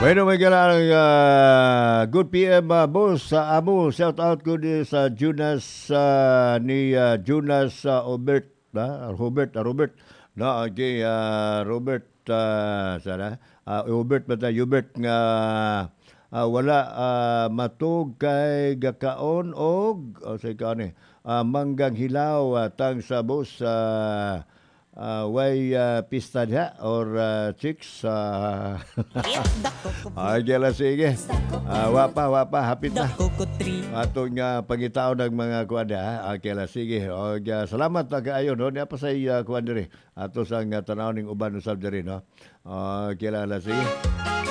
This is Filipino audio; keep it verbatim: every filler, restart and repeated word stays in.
Bueno, may kailangan uh, good P M, uh, boss sa amo. Shout out ko din sa Jonas uh, ni uh, Jonas uh, Obert, na Robert, uh, Robert. Na okay, uh, Robert uh, sana. Uh, Robert ba ta? Hubert nga uh, wala uh, matug kay gakaon og o say ka ni uh, manggang hilaw uh, tang sa boss uh, uh, way uh, pista diha or uh, chicks uh, ay gala sige uh, wapa wapa hapit na atong uh, pangitaw ng mga kuanda okay la sige og uh, salamat na kaayo no niya pa sa uh, kuanda ri ato sa uh, tanaw ning uban usab diri no okay la sige